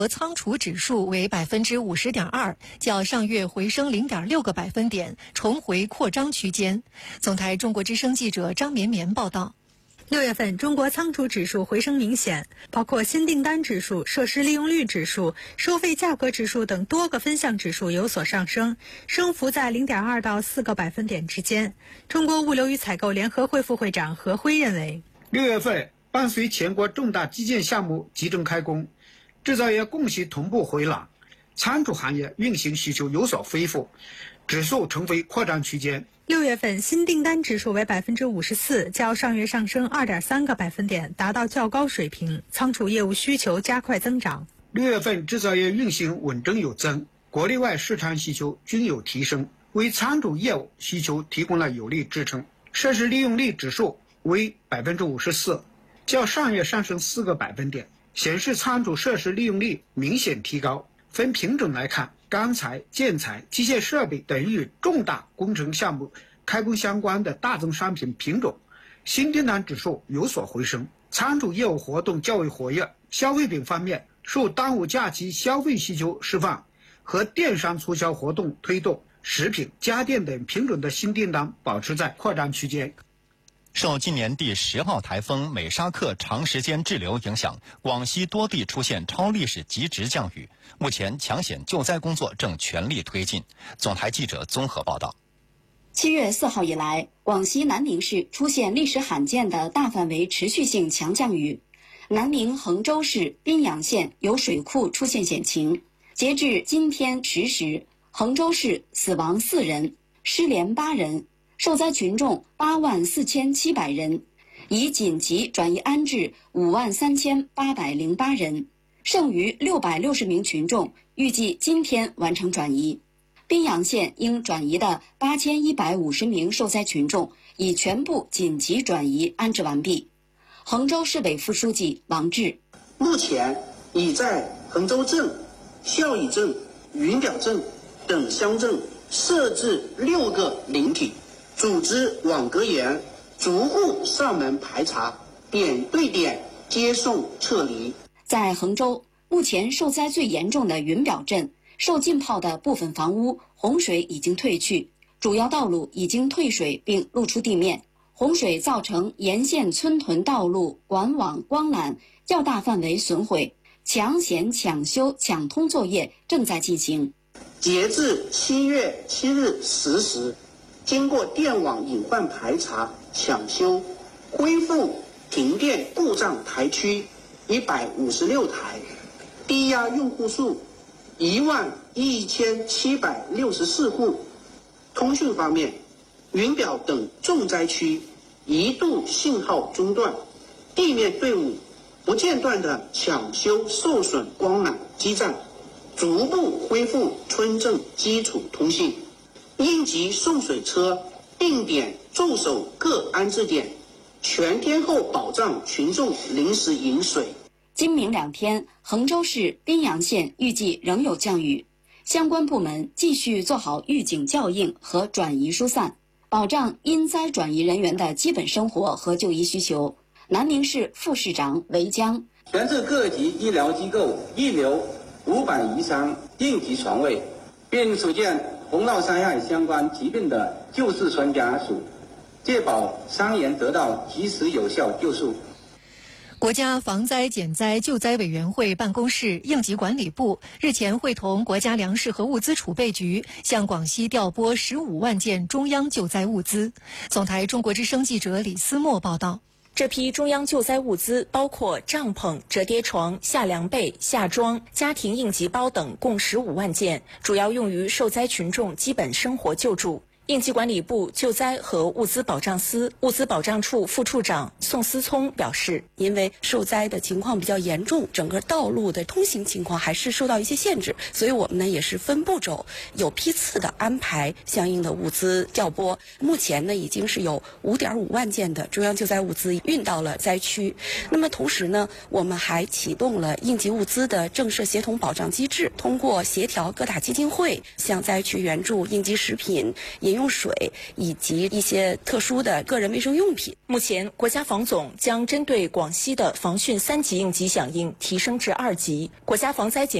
仓储指数为50.2%，较上月回升0.6个百分点，重回扩张区间。总台中国之声记者张绵绵报道。 6月份中国仓储指数回升明显，包括新订单指数、设施利用率指数、收费价格指数等多个分项指数有所上升，升幅在0.2到4个百分点之间。中国物流与采购联合会副会长何辉认为 ，6月份伴随全国重大基建项目集中开工，制造业供需同步回暖，仓储行业运行需求有所恢复，指数重回扩张区间。 6月份新订单指数为54%，较上月上升2.3个百分点，达到较高水平。仓储业务需求加快增长。 6月份制造业运行稳中有增，国内外市场需求均有提升，为仓储业务需求提供了有力支撑。设施利用率指数为54%，较上月上升4个百分点，显示仓储设施利用率明显提高。分品种来看，钢材、建材、机械设备等与重大工程项目开工相关的大宗商品品种，新订单指数有所回升，仓储业务活动较为活跃。消费品方面，受端午假期消费需求释放和电商促销活动推动，食品、家电等品种的新订单保持在扩张区间。 受今年第10号台风美沙克长时间滞留影响，广西多地出现超历史极值降雨，目前抢险救灾工作正全力推进。总台记者综合报道。 7月4号以来，广西南宁市出现历史罕见的大范围持续性强降雨，南宁衡州市宾阳县有水库出现险情。截至今天10时，衡州市死亡4人，失联8人，受灾群众84700人，已紧急转移安置53808人，剩余660名群众预计今天完成转移。宾阳县应转移的8150名受灾群众已全部紧急转移安置完毕。衡州市委副书记王志， 目前已在衡州镇、孝义镇、云表镇等乡镇设置6个灵体，组织网格员逐户上门排查，点对点接送撤离。 在衡州，目前受灾最严重的云表镇，受浸泡的部分房屋洪水已经退去，主要道路已经退水并露出地面。洪水造成沿线村屯道路、管网、光缆较大范围损毁，抢险、抢修、抢通作业正在进行。 截至7月7日10时，经过电网隐患排查、抢修，恢复停电故障台区156台，低压用户数11764户。通讯方面，云表等重灾区一度信号中断，地面队伍不间断地抢修受损光缆基站，逐步恢复村镇基础通信。应急送水车定点驻守各安置点，全天候保障群众临时饮水。 今明2天，衡州市宾阳县预计仍有降雨，相关部门继续做好预警校应和转移疏散，保障因灾转移人员的基本生活和就医需求。南宁市副市长韦江， 全市各级医疗机构预留500余张应急床位，并组建洪涝灾害相关疾病的救治专家组，确保伤员得到及时有效救助。 国家防灾减灾救灾委员会办公室应急管理部日前会同国家粮食和物资储备局向广西调拨15万件中央救灾物资。总台中国之声记者李思墨报道。 这批中央救灾物资包括帐篷、折叠床、夏凉被、夏装、家庭应急包等，共15万件，主要用于受灾群众基本生活救助。应急管理部救灾和物资保障司物资保障处副处长宋思聪表示， 因为受灾的情况比较严重，整个道路的通行情况还是受到一些限制，所以我们呢也是分步骤、有批次的安排相应的物资调拨。目前呢已经是有5.5万件的中央救灾物资运到了灾区。那么同时呢，我们还启动了应急物资的政社协同保障机制，通过协调各大基金会向灾区援助应急食品、饮用用水以及一些特殊的个人卫生用品。 目前，国家防总将针对广西的防汛3级应急响应提升至2级，国家防灾